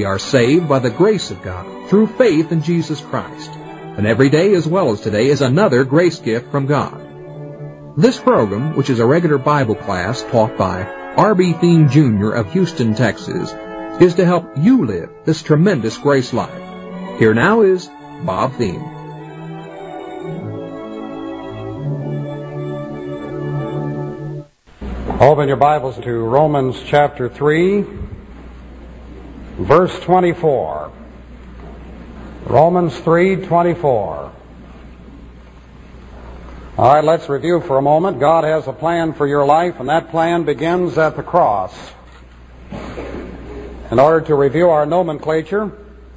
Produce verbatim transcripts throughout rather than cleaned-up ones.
We are saved by the grace of God through faith in Jesus Christ. And every day as well as today is another grace gift from God. This program, which is a regular Bible class taught by R B Thiem Junior of Houston, Texas, is to help you live this tremendous grace life. Here now is Bob Thiem. Open your Bibles to Romans chapter three, verse twenty-four. Romans three twenty-four. All right, let's review for a moment. God has a plan for your life, and that plan begins at the cross. In order to review our nomenclature,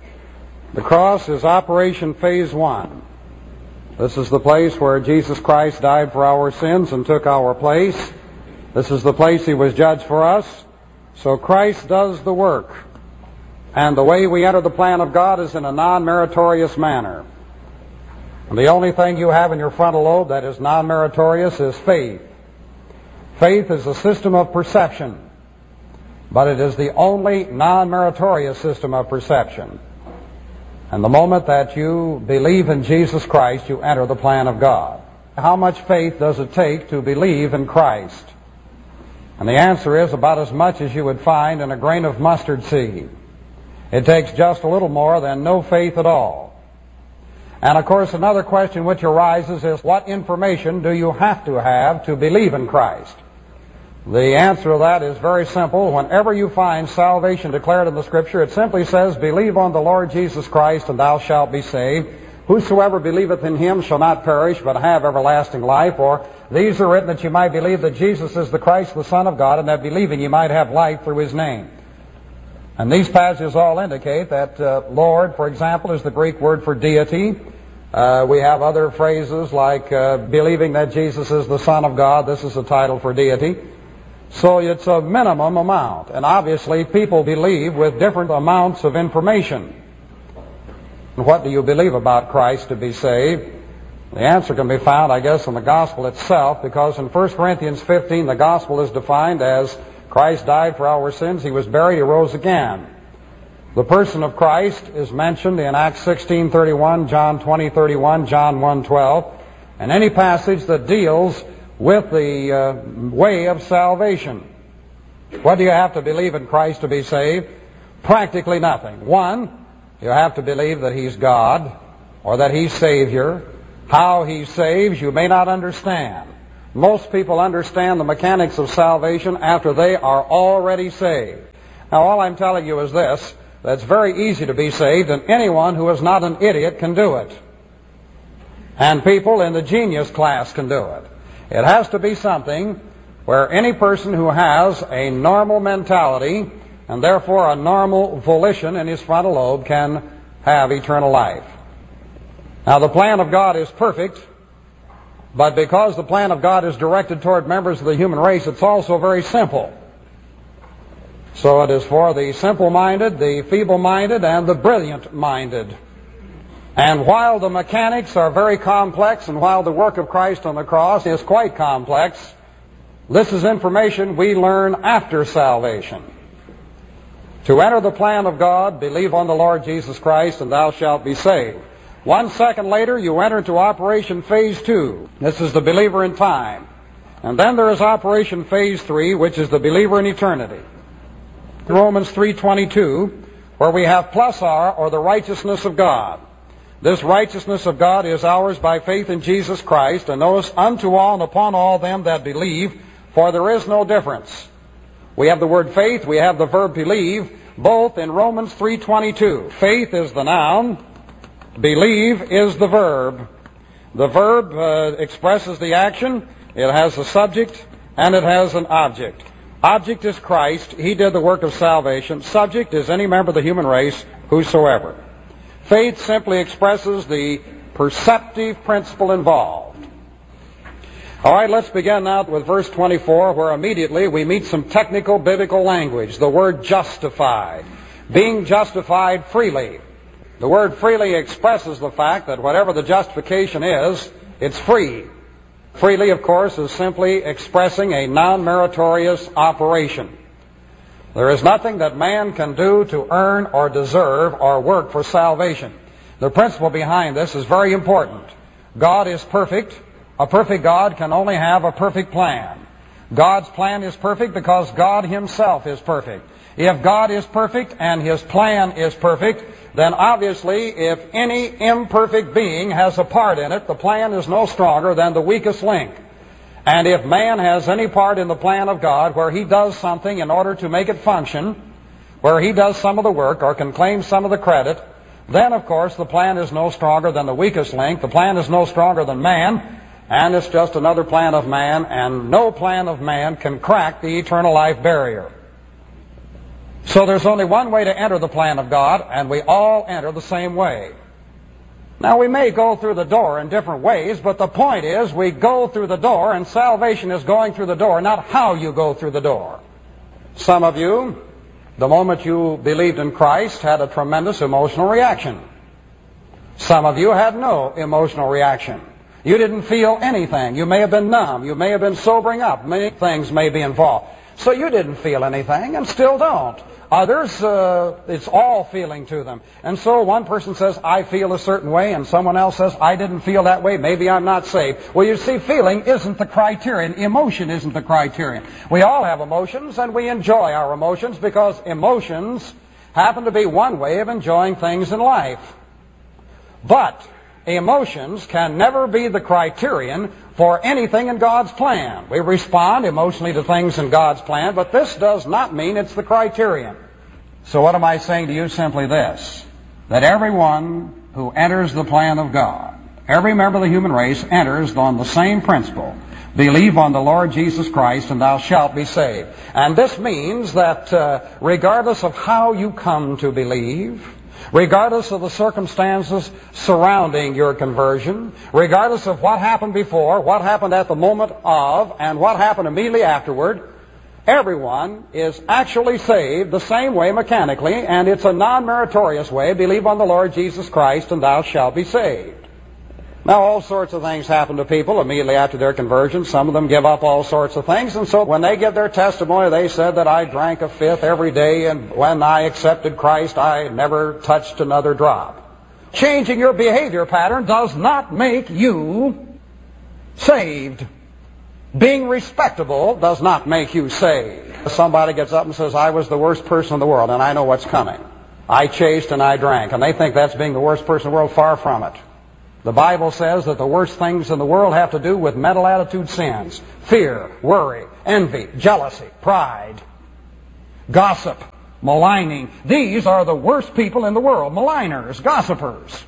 the cross is operation phase one. This is the place where Jesus Christ died for our sins and took our place. This is the place He was judged for us. So Christ does the work. And the way we enter the plan of God is in a non-meritorious manner. And the only thing you have in your frontal lobe that is non-meritorious is faith. Faith is a system of perception, but it is the only non-meritorious system of perception. And the moment that you believe in Jesus Christ, you enter the plan of God. How much faith does it take to believe in Christ? And the answer is about as much as you would find in a grain of mustard seed. It takes just a little more than no faith at all. And of course, another question which arises is, what information do you have to have to believe in Christ? The answer to that is very simple. Whenever you find salvation declared in the Scripture, it simply says, believe on the Lord Jesus Christ and thou shalt be saved. Whosoever believeth in Him shall not perish, but have everlasting life. Or, these are written that you might believe that Jesus is the Christ, the Son of God, and that believing you might have life through His name. And these passages all indicate that uh, Lord, for example, is the Greek word for deity. Uh, we have other phrases like uh, believing that Jesus is the Son of God. This is a title for deity. So it's a minimum amount. And obviously people believe with different amounts of information. And what do you believe about Christ to be saved? The answer can be found, I guess, in the gospel itself, because in First Corinthians fifteen, the gospel is defined as Christ died for our sins, He was buried, He rose again. The person of Christ is mentioned in Acts sixteen thirty-one, John twenty thirty-one, John one twelve, and any passage that deals with the uh, way of salvation. What do you have to believe in Christ to be saved? Practically nothing. One, you have to believe that He's God, or that He's Savior. How He saves, you may not understand. Most people understand the mechanics of salvation after they are already saved. Now, all I'm telling you is this, that it's very easy to be saved, and anyone who is not an idiot can do it. And people in the genius class can do it. It has to be something where any person who has a normal mentality, and therefore a normal volition in his frontal lobe, can have eternal life. Now, the plan of God is perfect, but because the plan of God is directed toward members of the human race, it's also very simple. So it is for the simple-minded, the feeble-minded, and the brilliant-minded. And while the mechanics are very complex, and while the work of Christ on the cross is quite complex, this is information we learn after salvation. To enter the plan of God, believe on the Lord Jesus Christ, and thou shalt be saved. One second later, you enter into Operation Phase two. This is the believer in time. And then there is Operation Phase three, which is the believer in eternity. Romans three twenty-two, where we have plus R, or the righteousness of God. This righteousness of God is ours by faith in Jesus Christ, and notice, unto all and upon all them that believe, for there is no difference. We have the word faith, we have the verb believe, both in Romans three twenty-two. Faith is the noun, believe is the verb. The verb uh, expresses the action, it has a subject, and it has an object. Object is Christ, He did the work of salvation. Subject is any member of the human race, whosoever. Faith simply expresses the perceptive principle involved. All right, let's begin now with verse twenty-four, where immediately we meet some technical biblical language. The word justified. Being justified freely. The word freely expresses the fact that whatever the justification is, it's free. Freely, of course, is simply expressing a non-meritorious operation. There is nothing that man can do to earn or deserve or work for salvation. The principle behind this is very important. God is perfect. A perfect God can only have a perfect plan. God's plan is perfect because God Himself is perfect. If God is perfect and His plan is perfect, then obviously if any imperfect being has a part in it, the plan is no stronger than the weakest link. And if man has any part in the plan of God where he does something in order to make it function, where he does some of the work or can claim some of the credit, then of course the plan is no stronger than the weakest link. The plan is no stronger than man, and it's just another plan of man, and no plan of man can crack the eternal life barrier. So there's only one way to enter the plan of God, and we all enter the same way. Now, we may go through the door in different ways, but the point is we go through the door, and salvation is going through the door, not how you go through the door. Some of you, the moment you believed in Christ, had a tremendous emotional reaction. Some of you had no emotional reaction. You didn't feel anything. You may have been numb. You may have been sobering up. Many things may be involved. So you didn't feel anything and still don't. Others, uh, it's all feeling to them. And so one person says, I feel a certain way, and someone else says, I didn't feel that way, maybe I'm not saved. Well, you see, feeling isn't the criterion. Emotion isn't the criterion. We all have emotions, and we enjoy our emotions because emotions happen to be one way of enjoying things in life. But emotions can never be the criterion for anything in God's plan. We respond emotionally to things in God's plan, but this does not mean it's the criterion. So what am I saying to you? Simply this, that everyone who enters the plan of God, every member of the human race enters on the same principle. Believe on the Lord Jesus Christ and thou shalt be saved. And this means that uh, regardless of how you come to believe, regardless of the circumstances surrounding your conversion, regardless of what happened before, what happened at the moment of, and what happened immediately afterward, everyone is actually saved the same way mechanically, and it's a non-meritorious way. Believe on the Lord Jesus Christ and thou shalt be saved. Now, all sorts of things happen to people immediately after their conversion. Some of them give up all sorts of things, and so when they give their testimony, they said that I drank a fifth every day, and when I accepted Christ, I never touched another drop. Changing your behavior pattern does not make you saved. Being respectable does not make you saved. Somebody gets up and says, I was the worst person in the world, and I know what's coming. I chased and I drank, and they think that's being the worst person in the world. Far from it. The Bible says that the worst things in the world have to do with mental attitude sins. Fear, worry, envy, jealousy, pride, gossip, maligning. These are the worst people in the world. Maligners, gossipers.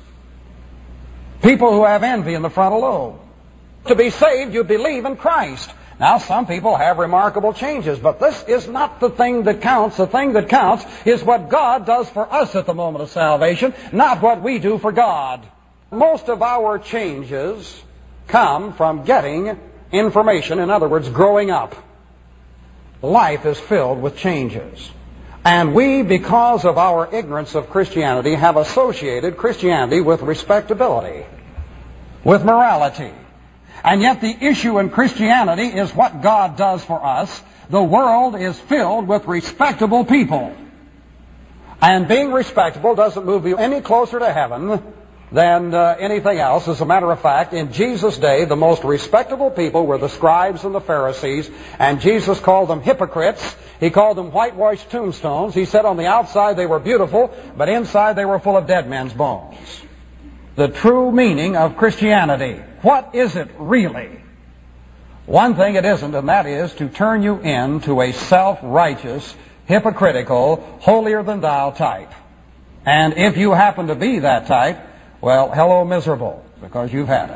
People who have envy in the frontal lobe. To be saved, you believe in Christ. Now, some people have remarkable changes, but this is not the thing that counts. The thing that counts is what God does for us at the moment of salvation, not what we do for God. Most of our changes come from getting information, in other words, growing up. Life is filled with changes. And we, because of our ignorance of Christianity, have associated Christianity with respectability, with morality. And yet the issue in Christianity is what God does for us. The world is filled with respectable people. And being respectable doesn't move you any closer to heaven than uh, anything else. As a matter of fact, in Jesus' day, the most respectable people were the scribes and the Pharisees, and Jesus called them hypocrites. He called them whitewashed tombstones. He said on the outside they were beautiful, but inside they were full of dead men's bones. The true meaning of Christianity. What is it really? One thing it isn't, and that is to turn you into a self-righteous, hypocritical, holier-than-thou type. And if you happen to be that type, well, hello, miserable, because you've had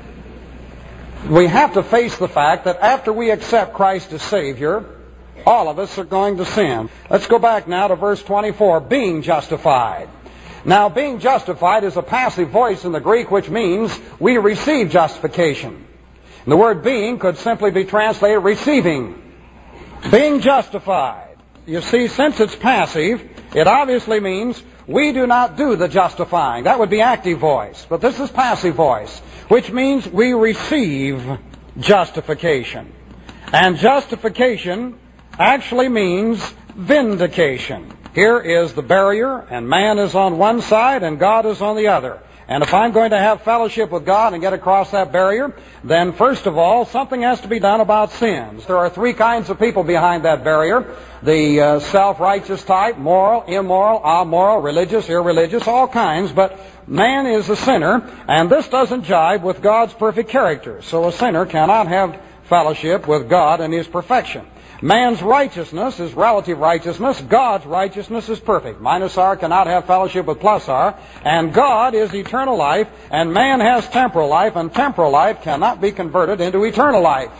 it. We have to face the fact that after we accept Christ as Savior, all of us are going to sin. Let's go back now to verse twenty-four, being justified. Now, being justified is a passive voice in the Greek, which means we receive justification. And the word being could simply be translated receiving. Being justified. You see, since it's passive, it obviously means we do not do the justifying. That would be active voice. But this is passive voice, which means we receive justification. And justification actually means vindication. Here is the barrier, and man is on one side and God is on the other. And if I'm going to have fellowship with God and get across that barrier, then first of all, something has to be done about sins. There are three kinds of people behind that barrier. The uh, self-righteous type, moral, immoral, amoral, religious, irreligious, all kinds. But man is a sinner, and this doesn't jive with God's perfect character. So a sinner cannot have fellowship with God and His perfection. Man's righteousness is relative righteousness. God's righteousness is perfect. Minus R cannot have fellowship with plus R. And God is eternal life, and man has temporal life, and temporal life cannot be converted into eternal life.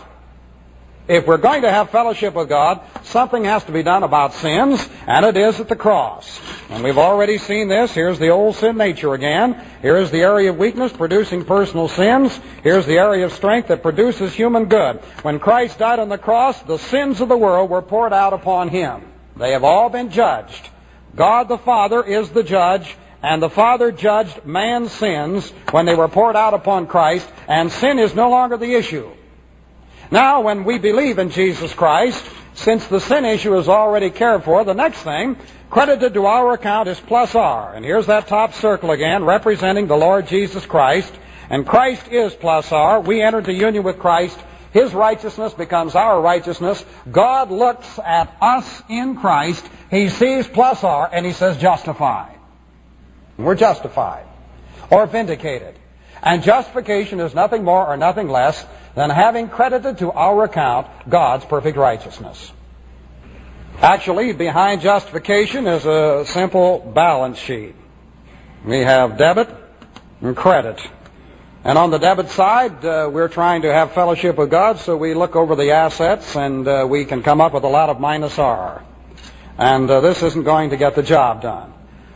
If we're going to have fellowship with God, something has to be done about sins, and it is at the cross. And we've already seen this. Here's the old sin nature again. Here's the area of weakness producing personal sins. Here's the area of strength that produces human good. When Christ died on the cross, the sins of the world were poured out upon Him. They have all been judged. God the Father is the judge, and the Father judged man's sins when they were poured out upon Christ, and sin is no longer the issue. Now, when we believe in Jesus Christ, since the sin issue is already cared for, the next thing credited to our account is plus R. And here's that top circle again, representing the Lord Jesus Christ. And Christ is plus R. We enter into union with Christ. His righteousness becomes our righteousness. God looks at us in Christ. He sees plus R, and He says justified. We're justified or vindicated. And justification is nothing more or nothing less than having credited to our account God's perfect righteousness. Actually, behind justification is a simple balance sheet. We have debit and credit. And on the debit side, uh, we're trying to have fellowship with God, so we look over the assets and uh, we can come up with a lot of minus R. And uh, this isn't going to get the job done.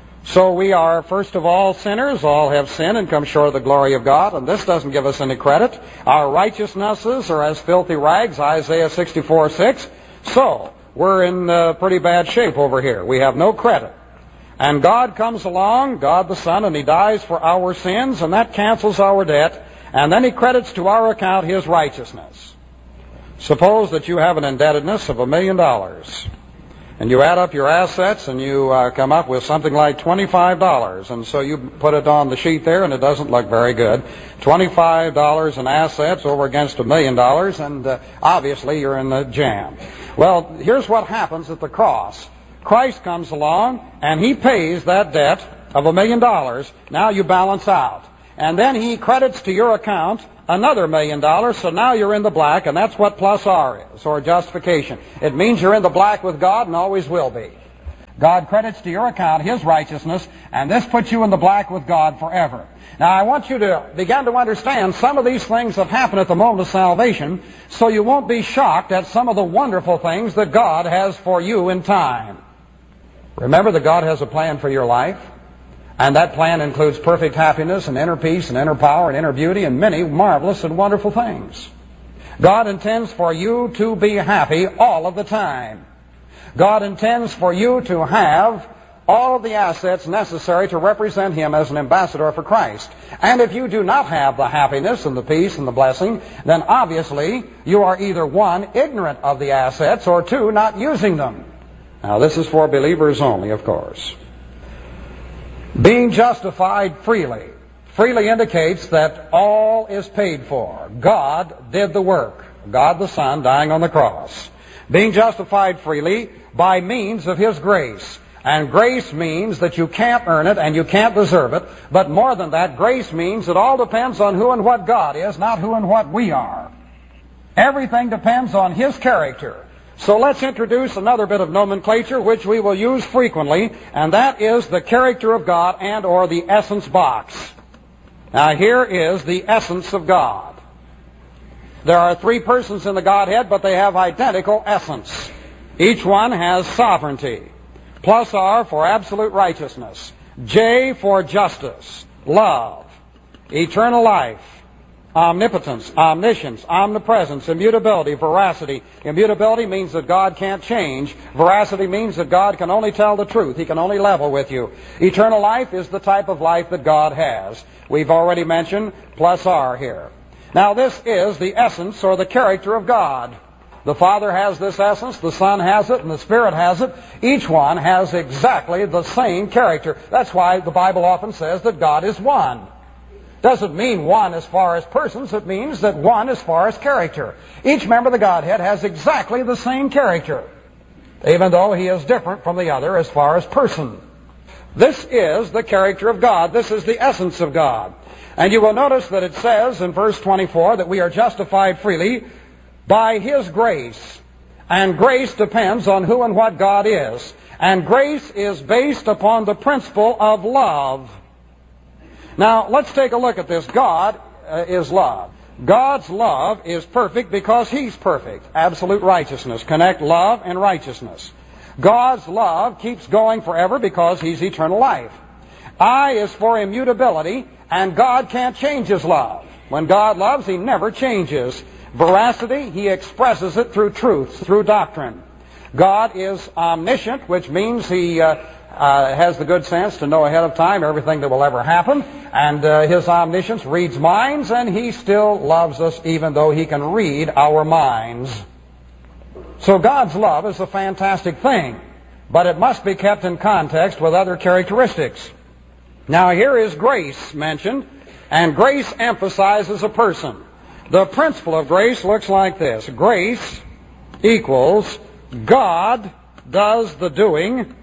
So we are, first of all, sinners. All have sinned and come short of the glory of God, and this doesn't give us any credit. Our righteousnesses are as filthy rags, Isaiah sixty-four six. So we're in uh, pretty bad shape over here. We have no credit. And God comes along, God the Son, and He dies for our sins, and that cancels our debt, and then He credits to our account His righteousness. Suppose that you have an indebtedness of a million dollars. And you add up your assets and you uh, come up with something like twenty-five dollars. And so you put it on the sheet there and it doesn't look very good. twenty-five dollars in assets over against a million dollars, and uh, obviously you're in the jam. Well, here's what happens at the cross. Christ comes along and He pays that debt of a million dollars. Now you balance out. And then He credits to your account another million dollars, so now you're in the black, and that's what plus R is, or justification. It means you're in the black with God and always will be. God credits to your account His righteousness, and this puts you in the black with God forever. Now, I want you to begin to understand some of these things that happen at the moment of salvation, so you won't be shocked at some of the wonderful things that God has for you in time. Remember that God has a plan for your life. And that plan includes perfect happiness and inner peace and inner power and inner beauty and many marvelous and wonderful things. God intends for you to be happy all of the time. God intends for you to have all of the assets necessary to represent Him as an ambassador for Christ. And if you do not have the happiness and the peace and the blessing, then obviously you are either one, ignorant of the assets, or two, not using them. Now this is for believers only, of course. Being justified freely. Freely indicates that all is paid for. God did the work. God the Son dying on the cross. Being justified freely by means of His grace. And grace means that you can't earn it and you can't deserve it. But more than that, grace means it all depends on who and what God is, not who and what we are. Everything depends on His character. So let's introduce another bit of nomenclature which we will use frequently, and that is the character of God and or the essence box. Now here is the essence of God. There are three persons in the Godhead, but they have identical essence. Each one has sovereignty. Plus R for absolute righteousness. J for justice, love, eternal life, omnipotence, omniscience, omnipresence, immutability, veracity. Immutability means that God can't change. Veracity means that God can only tell the truth. He can only level with you. Eternal life is the type of life that God has. We've already mentioned plus R here. Now this is the essence or the character of God. The Father has this essence, the Son has it, and the Spirit has it. Each one has exactly the same character. That's why the Bible often says that God is one. Doesn't mean one as far as persons, it means that one as far as character. Each member of the Godhead has exactly the same character, even though he is different from the other as far as person. This is the character of God. This is the essence of God. And you will notice that it says in verse twenty-four that we are justified freely by His grace. And grace depends on who and what God is. And grace is based upon the principle of love. Now, let's take a look at this. God uh, is love. God's love is perfect because He's perfect. Absolute righteousness. Connect love and righteousness. God's love keeps going forever because He's eternal life. I is for immutability, and God can't change His love. When God loves, He never changes. Veracity, He expresses it through truth, through doctrine. God is omniscient, which means He uh, uh, has the good sense to know ahead of time everything that will ever happen. And uh, His omniscience reads minds, and He still loves us even though He can read our minds. So God's love is a fantastic thing, but it must be kept in context with other characteristics. Now here is grace mentioned, and grace emphasizes a person. The principle of grace looks like this. Grace equals God does the doing,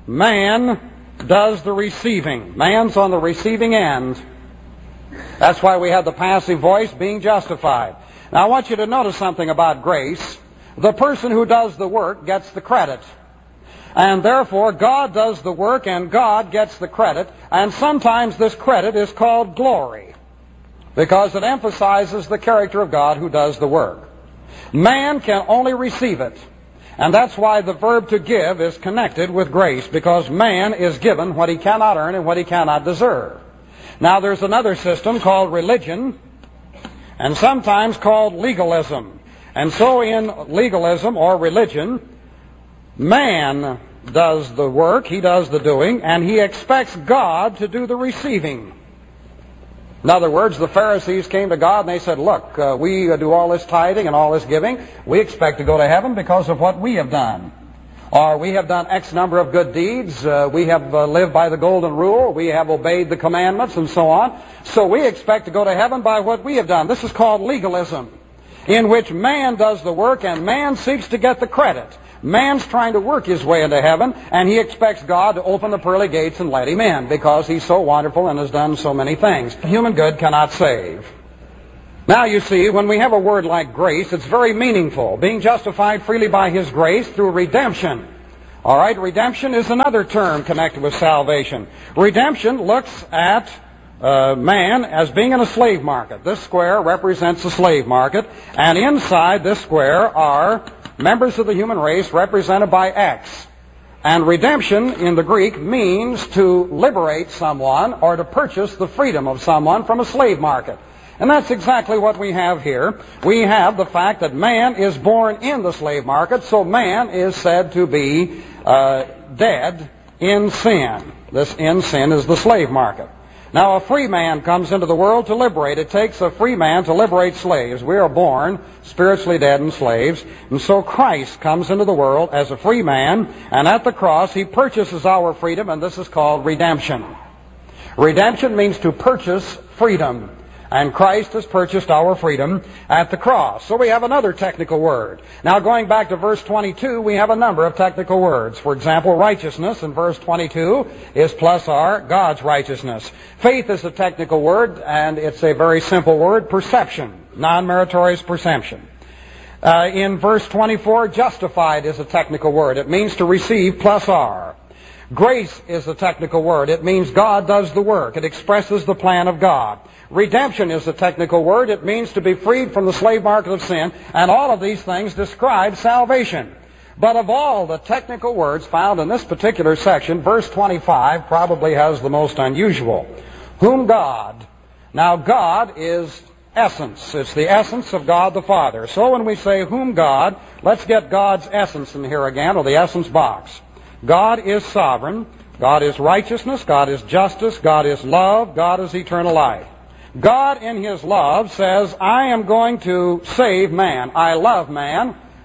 man does the receiving. Man's on the receiving end. That's why we have the passive voice, being justified. Now I want you to notice something about grace. The person who does the work gets the credit. And therefore God does the work and God gets the credit. And sometimes this credit is called glory, because it emphasizes the character of God who does the work. Man can only receive it. And that's why the verb to give is connected with grace, because man is given what he cannot earn and what he cannot deserve. Now there's another system called religion, and sometimes called legalism. And so in legalism or religion, man does the work, he does the doing, and he expects God to do the receiving. In other words, the Pharisees came to God and they said, look, uh, we uh, do all this tithing and all this giving. We expect to go to heaven because of what we have done. Or we have done X number of good deeds. Uh, we have uh, lived by the golden rule. We have obeyed the commandments and so on. So we expect to go to heaven by what we have done. This is called legalism, in which man does the work and man seeks to get the credit. Man's trying to work his way into heaven, and he expects God to open the pearly gates and let him in because he's so wonderful and has done so many things. Human good cannot save. Now you see, when we have a word like grace, it's very meaningful. Being justified freely by His grace through redemption. All right, redemption is another term connected with salvation. Redemption looks at uh, man as being in a slave market. This square represents the slave market, and inside this square are members of the human race represented by X. And redemption in the Greek means to liberate someone or to purchase the freedom of someone from a slave market. And that's exactly what we have here. We have the fact that man is born in the slave market, so man is said to be uh, dead in sin. This in sin is the slave market. Now, a free man comes into the world to liberate. It takes a free man to liberate slaves. We are born spiritually dead and slaves. And so Christ comes into the world as a free man, and at the cross He purchases our freedom, and this is called redemption. Redemption means to purchase freedom. And Christ has purchased our freedom at the cross. So we have another technical word. Now going back to verse twenty-two, we have a number of technical words. For example, righteousness in verse twenty-two is plus R, God's righteousness. Faith is a technical word, and it's a very simple word, perception, non-meritorious perception. Uh, in verse twenty-four, justified is a technical word. It means to receive plus R. Grace is a technical word. It means God does the work. It expresses the plan of God. Redemption is a technical word. It means to be freed from the slave market of sin. And all of these things describe salvation. But of all the technical words found in this particular section, verse twenty-five probably has the most unusual. Whom God. Now God is essence. It's the essence of God the Father. So when we say whom God, let's get God's essence in here again, or the essence box. God is sovereign. God is righteousness. God is justice. God is love. God is eternal life. God in His love says, I am going to save man. I love man.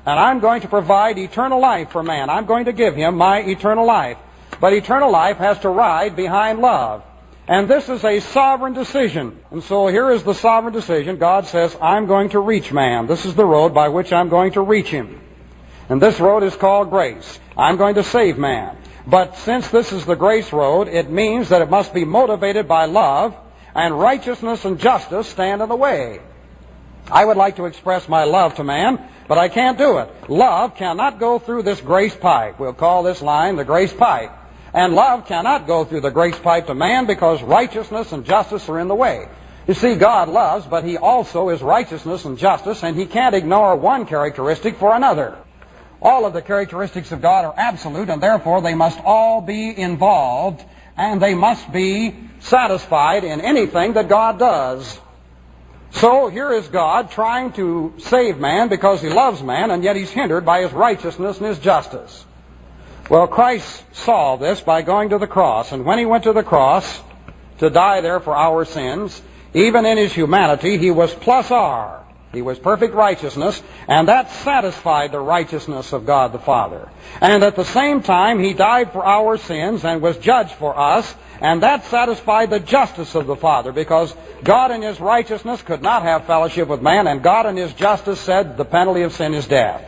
and I'm going to provide eternal life for man. I'm going to give him my eternal life. But eternal life has to ride behind love. And this is a sovereign decision. And so here is the sovereign decision. God says, I'm going to reach man. This is the road by which I'm going to reach him. And this road is called grace. I'm going to save man. But since this is the grace road, it means that it must be motivated by love, and righteousness and justice stand in the way. I would like to express my love to man, but I can't do it. Love cannot go through this grace pipe. We'll call this line the grace pipe. And love cannot go through the grace pipe to man because righteousness and justice are in the way. You see, God loves, but he also is righteousness and justice, and he can't ignore one characteristic for another. All of the characteristics of God are absolute, and therefore they must all be involved, and they must be satisfied in anything that God does. So here is God trying to save man because he loves man, and yet he's hindered by his righteousness and his justice. Well, Christ saw this by going to the cross, and when he went to the cross to die there for our sins, even in his humanity, he was plus R. He was perfect righteousness, and that satisfied the righteousness of God the Father. And at the same time, he died for our sins and was judged for us, and that satisfied the justice of the Father, because God in his righteousness could not have fellowship with man, and God in his justice said the penalty of sin is death.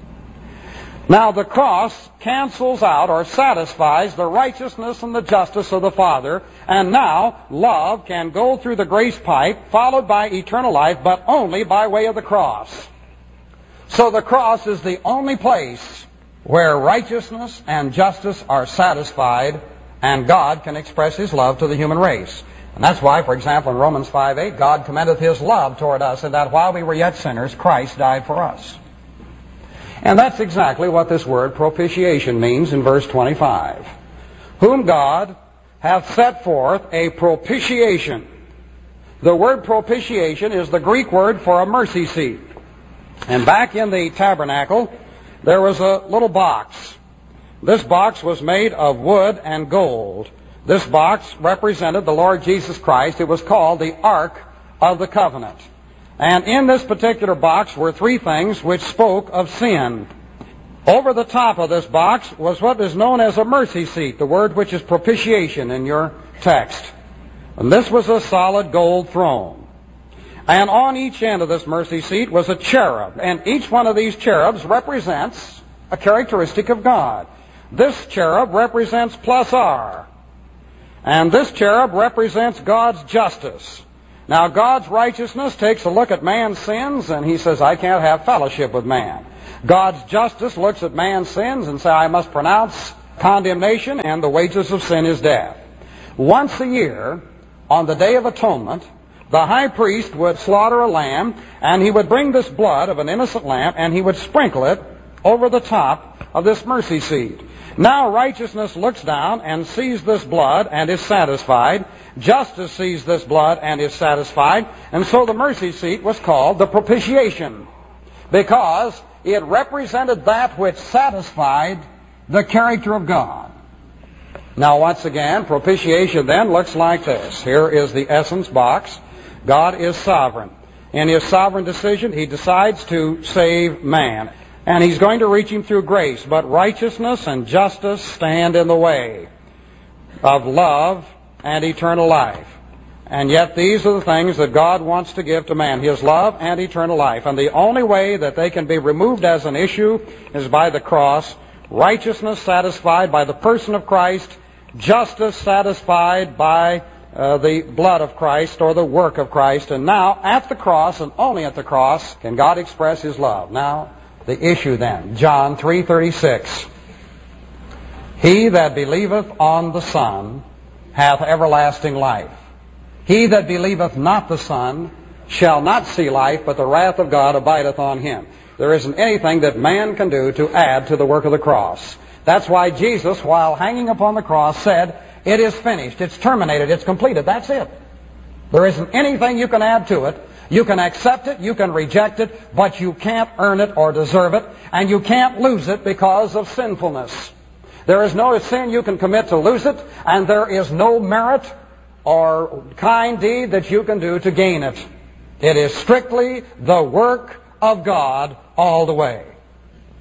Now the cross cancels out or satisfies the righteousness and the justice of the Father, and now love can go through the grace pipe, followed by eternal life, but only by way of the cross. So the cross is the only place where righteousness and justice are satisfied, and God can express his love to the human race. And that's why, for example, in Romans five eight, God commendeth his love toward us, in that while we were yet sinners, Christ died for us. And that's exactly what this word propitiation means in verse twenty-five. Whom God hath set forth a propitiation. The word propitiation is the Greek word for a mercy seat. And back in the tabernacle, there was a little box. This box was made of wood and gold. This box represented the Lord Jesus Christ. It was called the Ark of the Covenant. And in this particular box were three things which spoke of sin. Over the top of this box was what is known as a mercy seat, the word which is propitiation in your text. And this was a solid gold throne. And on each end of this mercy seat was a cherub. And each one of these cherubs represents a characteristic of God. This cherub represents plus R. And this cherub represents God's justice. Now, God's righteousness takes a look at man's sins, and he says, I can't have fellowship with man. God's justice looks at man's sins and says, I must pronounce condemnation, and the wages of sin is death. Once a year, on the Day of Atonement, the high priest would slaughter a lamb, and he would bring this blood of an innocent lamb, and he would sprinkle it over the top of this mercy seat. Now righteousness looks down and sees this blood and is satisfied. Justice sees this blood and is satisfied. And so the mercy seat was called the propitiation, because it represented that which satisfied the character of God. Now once again, propitiation then looks like this. Here is the essence box. God is sovereign. In his sovereign decision, he decides to save man. And he's going to reach him through grace, but righteousness and justice stand in the way of love and eternal life. And yet these are the things that God wants to give to man, his love and eternal life. And the only way that they can be removed as an issue is by the cross. Righteousness satisfied by the person of Christ, justice satisfied by uh, the blood of Christ or the work of Christ. And now at the cross, and only at the cross, can God express his love. Now, the issue then, John three thirty-six. He that believeth on the Son hath everlasting life. He that believeth not the Son shall not see life, but the wrath of God abideth on him. There isn't anything that man can do to add to the work of the cross. That's why Jesus, while hanging upon the cross, said, it is finished, it's terminated, it's completed. That's it. There isn't anything you can add to it. You can accept it, you can reject it, but you can't earn it or deserve it, and you can't lose it because of sinfulness. There is no sin you can commit to lose it, and there is no merit or kind deed that you can do to gain it. It is strictly the work of God all the way.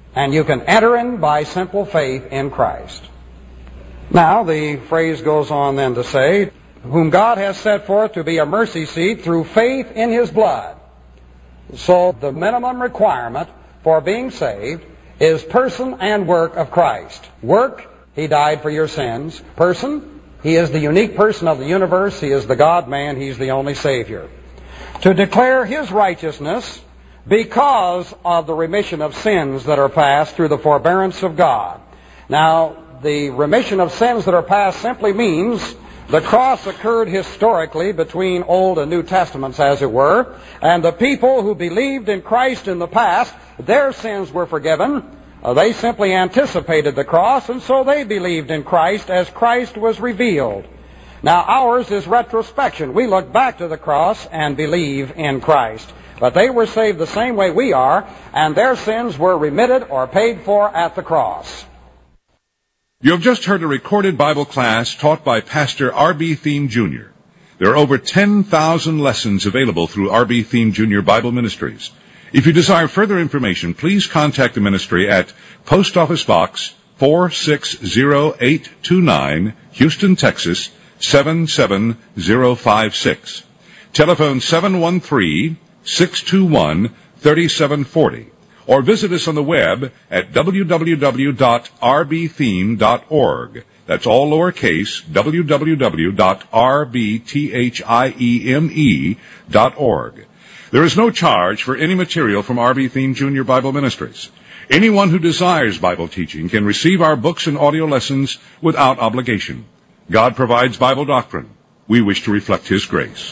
And you can enter in by simple faith in Christ. Now, the phrase goes on then to say, whom God has set forth to be a mercy seat through faith in His blood. So the minimum requirement for being saved is person and work of Christ. Work, He died for your sins. Person, He is the unique person of the universe. He is the God-man. He's the only Savior. To declare His righteousness because of the remission of sins that are passed through the forbearance of God. Now, the remission of sins that are passed simply means the cross occurred historically between Old and New Testaments, as it were, and the people who believed in Christ in the past, their sins were forgiven. Uh, they simply anticipated the cross, and so they believed in Christ as Christ was revealed. Now, ours is retrospection. We look back to the cross and believe in Christ. But they were saved the same way we are, and their sins were remitted or paid for at the cross. You have just heard a recorded Bible class taught by Pastor R B Thiem Junior There are over ten thousand lessons available through R B Thiem Junior Bible Ministries. If you desire further information, please contact the ministry at Post Office Box four six zero eight two nine, Houston, Texas seven seven zero five six. Telephone seven one three, six two one, three seven four zero. Or visit us on the web at w w w dot r b thiem dot org. That's all lowercase, w w w dot r b thiem dot org. There is no charge for any material from R B Thiem Junior Bible Ministries. Anyone who desires Bible teaching can receive our books and audio lessons without obligation. God provides Bible doctrine. We wish to reflect His grace.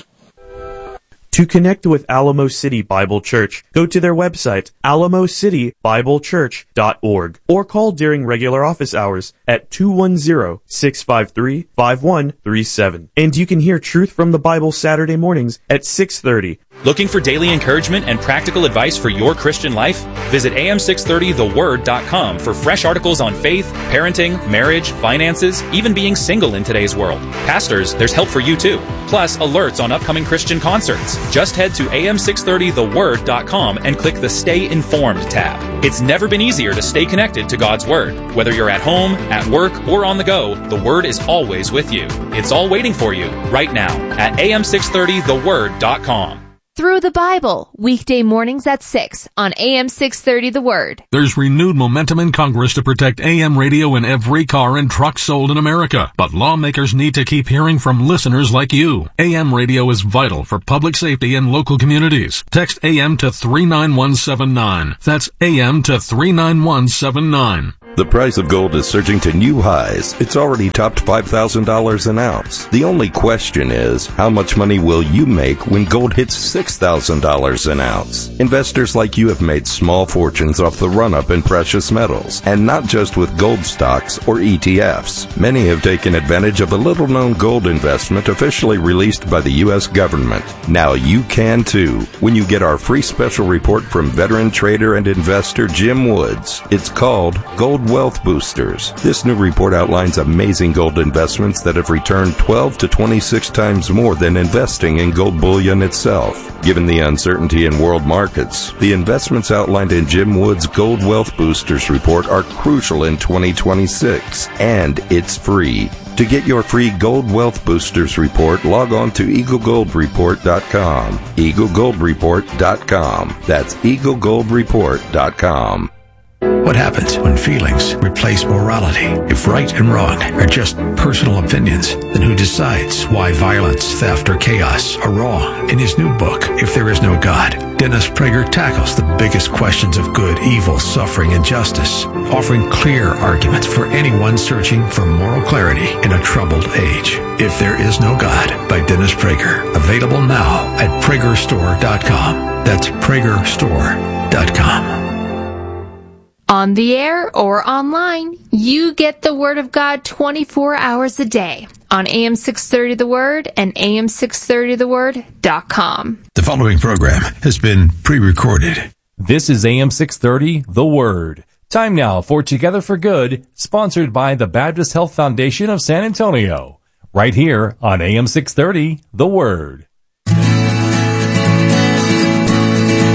To connect with Alamo City Bible Church, go to their website, alamo city bible church dot org, or call during regular office hours at two one zero, six five three, five one three seven. And you can hear Truth from the Bible Saturday mornings at six thirty. Looking for daily encouragement and practical advice for your Christian life? Visit A M six thirty the word dot com for fresh articles on faith, parenting, marriage, finances, even being single in today's world. Pastors, there's help for you too. Plus, alerts on upcoming Christian concerts. Just head to A M six thirty the word dot com and click the Stay Informed tab. It's never been easier to stay connected to God's Word. Whether you're at home, at work, or on the go, the Word is always with you. It's all waiting for you right now at A M six thirty the word dot com. Through the Bible, weekday mornings at six on A M six thirty The Word. There's renewed momentum in Congress to protect A M radio in every car and truck sold in America. But lawmakers need to keep hearing from listeners like you. A M radio is vital for public safety and local communities. Text A M to three nine one seven nine. That's A M to three nine one seven nine. The price of gold is surging to new highs. It's already topped five thousand dollars an ounce. The only question is, how much money will you make when gold hits six thousand dollars an ounce? Investors like you have made small fortunes off the run-up in precious metals, and not just with gold stocks or E T Fs. Many have taken advantage of a little-known gold investment officially released by the U S government. Now you can too, when you get our free special report from veteran trader and investor Jim Woods. It's called Gold Wealth Boosters. This new report outlines amazing gold investments that have returned twelve to twenty-six times more than investing in gold bullion itself. Given the uncertainty in world markets, the investments outlined in Jim Wood's Gold Wealth Boosters report are crucial in twenty twenty-six, and it's free. To get your free Gold Wealth Boosters report, log on to eagle gold report dot com. eagle gold report dot com. That's eagle gold report dot com. What happens when feelings replace morality? If right and wrong are just personal opinions, then who decides why violence, theft, or chaos are wrong? In his new book, If There Is No God, Dennis Prager tackles the biggest questions of good, evil, suffering, and justice, offering clear arguments for anyone searching for moral clarity in a troubled age. If There Is No God by Dennis Prager. Available now at prager store dot com. That's prager store dot com. On the air or online, you get the Word of God twenty-four hours a day on A M six thirty The Word and A M six thirty the word dot com. The following program has been pre-recorded. This is A M six thirty The Word. Time now for Together for Good, sponsored by the Baptist Health Foundation of San Antonio. Right here on A M six thirty The Word.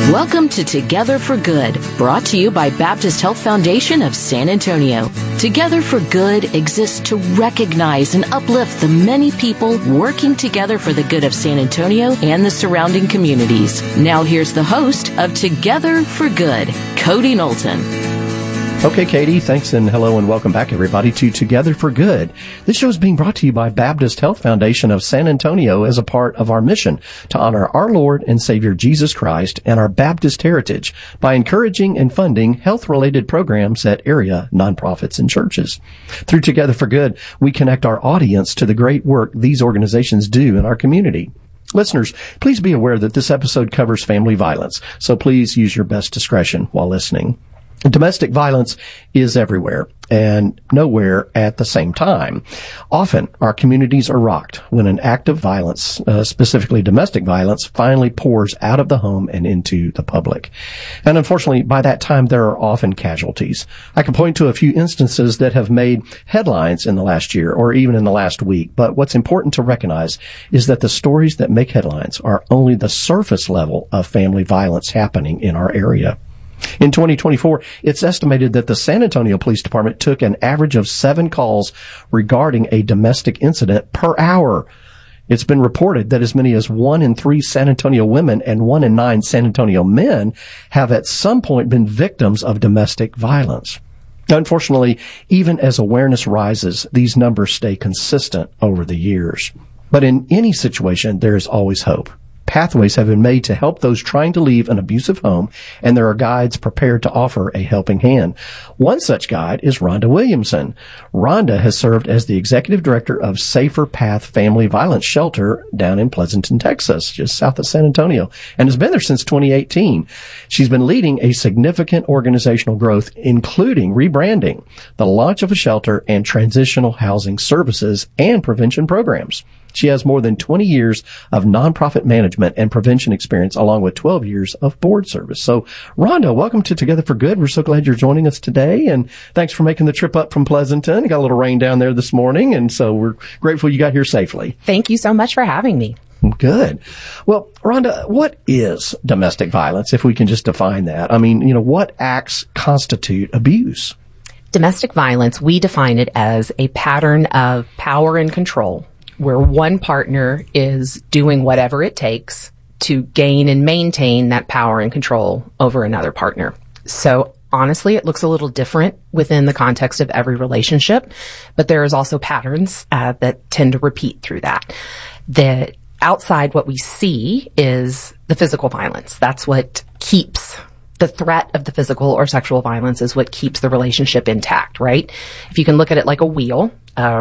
Welcome to Together for Good, brought to you by Baptist Health Foundation of San Antonio. Together for Good exists to recognize and uplift the many people working together for the good of San Antonio and the surrounding communities. Now here's the host of Together for Good, Cody Knowlton. Okay, Katie, thanks, and hello and welcome back, everybody, to Together for Good. This show is being brought to you by Baptist Health Foundation of San Antonio as a part of our mission to honor our Lord and Savior Jesus Christ and our Baptist heritage by encouraging and funding health-related programs at area nonprofits and churches. Through Together for Good, we connect our audience to the great work these organizations do in our community. Listeners, please be aware that this episode covers family violence, so please use your best discretion while listening. Domestic violence is everywhere and nowhere at the same time. Often, our communities are rocked when an act of violence, uh, specifically domestic violence, finally pours out of the home and into the public. And unfortunately, by that time, there are often casualties. I can point to a few instances that have made headlines in the last year or even in the last week. But what's important to recognize is that the stories that make headlines are only the surface level of family violence happening in our area. In twenty twenty-four, it's estimated that the San Antonio Police Department took an average of seven calls regarding a domestic incident per hour. It's been reported that as many as one in three San Antonio women and one in nine San Antonio men have at some point been victims of domestic violence. Unfortunately, even as awareness rises, these numbers stay consistent over the years. But in any situation, there is always hope. Pathways have been made to help those trying to leave an abusive home, and there are guides prepared to offer a helping hand. One such guide is Rhonda Williamson. Rhonda has served as the executive director of Safer Path Family Violence Shelter down in Pleasanton, Texas, just south of San Antonio, and has been there since twenty eighteen. She's been leading a significant organizational growth, including rebranding, the launch of a shelter, and transitional housing services and prevention programs. She has more than twenty years of nonprofit management and prevention experience, along with twelve years of board service. So, Rhonda, welcome to Together for Good. We're so glad you're joining us today, and thanks for making the trip up from Pleasanton. Got a little rain down there this morning, and so we're grateful you got here safely. Thank you so much for having me. Good. Well, Rhonda, what is domestic violence, if we can just define that? I mean, you know, what acts constitute abuse? Domestic violence, we define it as a pattern of power and control, where one partner is doing whatever it takes to gain and maintain that power and control over another partner. So honestly, it looks a little different within the context of every relationship, but there is also patterns uh, that tend to repeat through that. The outside, what we see is the physical violence. That's what keeps the threat of the physical or sexual violence is what keeps the relationship intact, right? If you can look at it like a wheel, uh,